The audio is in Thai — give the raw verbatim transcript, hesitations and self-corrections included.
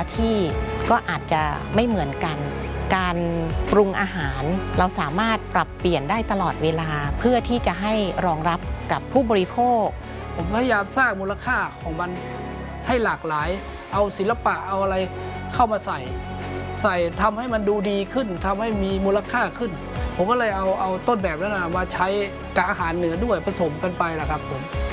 ละที่ก็อาจจะไม่เหมือนกันการปรุงอาหารเราสามารถปรับเปลี่ยนได้ตลอดเวลาเพื่อที่จะให้รองรับกับผู้บริโภคผมพยายามสร้างมูลค่าของมันให้หลากหลายเอาศิลปะเอาอะไรเข้ามาใส่ใส่ทำให้มันดูดีขึ้นทำให้มีมูลค่าขึ้นผมก็เลยเอาเอาต้นแบบนั้นนะมาใช้กับอาหารเหนือด้วยผสมกันไปนะครับผม